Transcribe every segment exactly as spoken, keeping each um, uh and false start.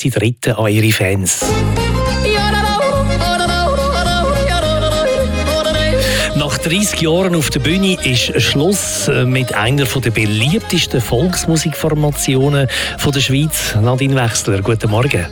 die Dritten an ihre Fans. Nach dreissig Jahren auf der Bühne ist Schluss mit einer der beliebtesten Volksmusikformationen der Schweiz. Nadine Wechsler, guten Morgen.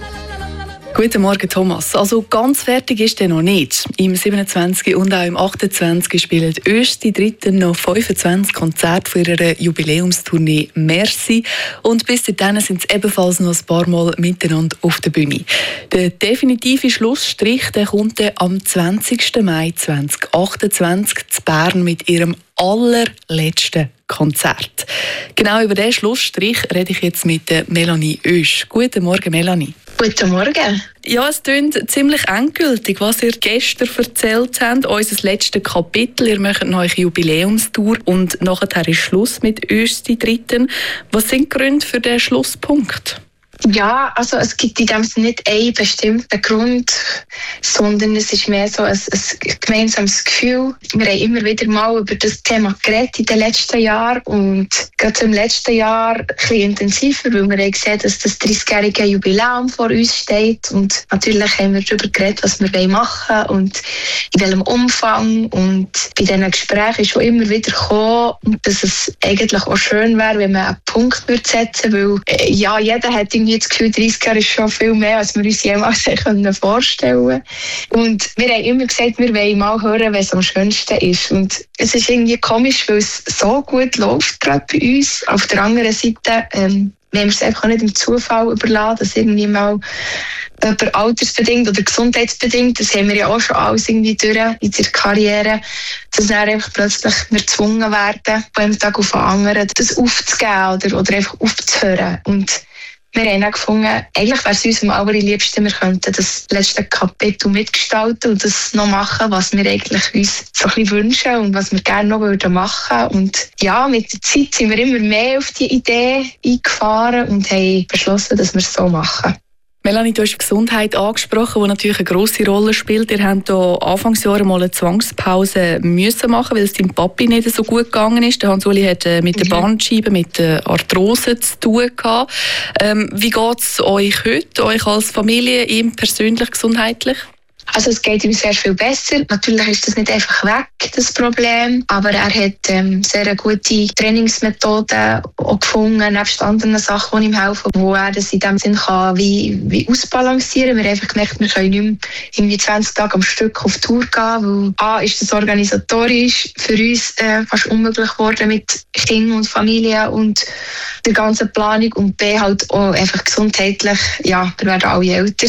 Guten Morgen, Thomas. Also ganz fertig ist er noch nicht. Im siebenundzwanzig und auch im achtundzwanzig spielen Öst die Dritten noch fünfundzwanzig Konzerte für ihre Jubiläumstournee «Merci». Und bis dahin sind sie ebenfalls noch ein paar Mal miteinander auf der Bühne. Der definitive Schlussstrich der kommt am zwanzigsten Mai zweitausendachtundzwanzig zu Bern mit ihrem allerletzten Konzert. Genau über diesen Schlussstrich rede ich jetzt mit Melanie Oesch. Guten Morgen, Melanie. Guten Morgen. Ja, es klingt ziemlich endgültig, was ihr gestern erzählt habt. Unser letztes Kapitel. Ihr macht noch eine Jubiläumstour und nachher ist Schluss mit Oesch die Dritten. Was sind die Gründe für diesen Schlusspunkt? Ja, also es gibt in dem Sinne nicht einen bestimmten Grund, sondern es ist mehr so ein, ein gemeinsames Gefühl. Wir haben immer wieder mal über das Thema geredet in den letzten Jahren und gerade im letzten Jahr ein bisschen intensiver, weil wir haben gesehen, dass das dreißigjährige Jubiläum vor uns steht und natürlich haben wir darüber geredet, was wir machen wollen und in welchem Umfang, und bei diesen Gesprächen ist schon immer wieder gekommen, dass es eigentlich auch schön wäre, wenn man einen Punkt würde setzen würde, weil äh, ja, jeder hat irgendwie das Gefühl, dreißig Jahre ist schon viel mehr, als wir uns jemals vorstellen können. Und wir haben immer gesagt, wir wollen mal hören, was am schönsten ist. Und es ist irgendwie komisch, weil es so gut läuft, gerade bei uns. Auf der anderen Seite ähm, wir haben es einfach auch nicht dem Zufall überlassen, dass irgendwie mal über altersbedingt oder gesundheitsbedingt, das haben wir ja auch schon alles irgendwie durch in der Karriere, dass dann einfach plötzlich wir gezwungen werden, von einem Tag auf den anderen das aufzugeben oder, oder einfach aufzuhören. Und wir haben auch gefunden, eigentlich wäre es uns am allerliebsten, wir könnten das letzte Kapitel mitgestalten und das noch machen, was wir eigentlich uns so ein bisschen wünschen und was wir gerne noch würden machen. Und ja, mit der Zeit sind wir immer mehr auf die Idee eingefahren und haben beschlossen, dass wir es so machen. Melanie, du hast Gesundheit angesprochen, die natürlich eine grosse Rolle spielt. Ihr habt hier Anfangsjahre mal eine Zwangspause müssen machen, weil es deinem Papi nicht so gut gegangen ist. Der Hans-Uli hat mit mhm. der Bandscheibe, mit der Arthrose zu tun gehabt. Ähm, wie geht es euch heute, euch als Familie, ihm persönlich gesundheitlich? Also es geht ihm sehr viel besser. Natürlich ist das nicht einfach weg, das Problem. Aber er hat ähm, sehr eine gute Trainingsmethoden auch gefunden, nebst anderen Sachen, die ihm helfen, wo er das in dem Sinn kann wie, wie ausbalancieren. Wir haben einfach gemerkt, wir können nicht mehr irgendwie zwanzig Tage am Stück auf Tour gehen, weil A, ist das organisatorisch für uns äh, fast unmöglich geworden mit Kindern und Familie und der ganzen Planung, und B, halt auch einfach gesundheitlich, ja, wir werden alle älter.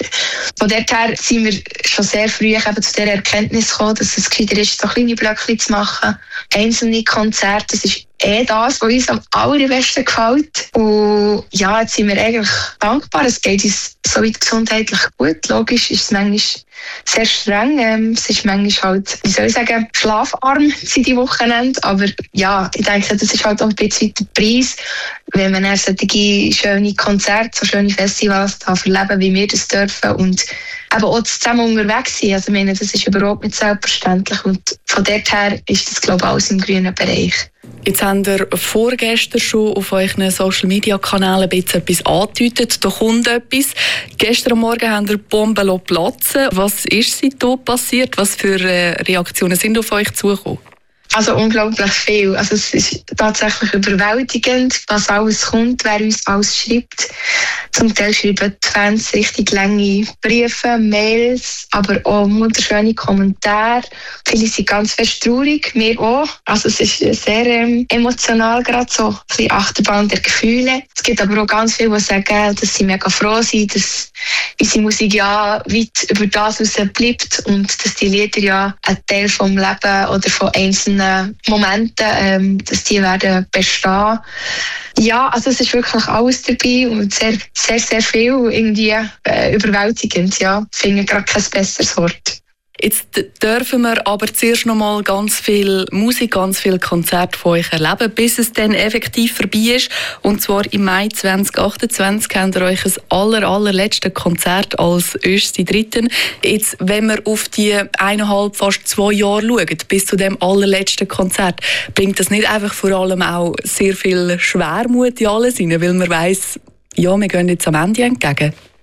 Von dort her sind wir schon sehr früh eben zu der Erkenntnis gekommen, dass es gescheiter ist, so kleine Blöcke zu machen. Einzelne Konzerte, das ist eh das, was uns am allerbesten gefällt. Und ja, jetzt sind wir eigentlich dankbar. Es geht uns soweit gesundheitlich gut. Logisch ist es manchmal sehr streng. Ähm, es ist manchmal halt, wie soll ich sagen, schlafarm sind die Wochenende. Aber ja, ich denke, das ist halt auch ein bisschen der Preis, wenn man dann solche schöne Konzerte, so schöne Festivals da verleben, wie wir das dürfen. Und eben auch zusammen unterwegs sein. Also ich meine, das ist überhaupt nicht selbstverständlich. Und von dort her ist das, glaube ich, alles im grünen Bereich. Jetzt habt ihr vorgestern schon auf euren Social-Media-Kanälen ein bisschen etwas angedeutet. Da kommt etwas. Gestern Morgen habt ihr Bomben platzen. Was ist seitdem passiert? Was für Reaktionen sind auf euch zugekommen? Also unglaublich viel. Also es ist tatsächlich überwältigend, was alles kommt, wer uns alles schreibt. Zum Teil schreiben die Fans richtig lange Briefe, Mails, aber auch wunderschöne Kommentare. Viele sind ganz fest traurig, wir auch. Also es ist sehr ähm, emotional, gerade so ein bisschen Achterbahn der Gefühle. Es gibt aber auch ganz viele, die sagen, dass sie mega froh sind, dass unsere Musik ja weit über das hinaus bleibt und dass die Lieder ja ein Teil vom Leben oder von einzelnen Momente, ähm, dass die werden bestehen. Ja, also es ist wirklich alles dabei und sehr, sehr, sehr viel irgendwie äh, überwältigend. Ja, ich finde gerade kein besseres Wort. Jetzt dürfen wir aber zuerst noch mal ganz viel Musik, ganz viel Konzerte von euch erleben, bis es dann effektiv vorbei ist. Und zwar im Mai zweitausendachtundzwanzig habt ihr euch das aller, allerletzte Konzert als Oesch die Dritten. Jetzt, wenn wir auf die eineinhalb, fast zwei Jahre schauen, bis zu dem allerletzten Konzert, bringt das nicht einfach vor allem auch sehr viel Schwermut in alles hinein, weil man weiss, ja, wir gehen jetzt am Ende entgegen?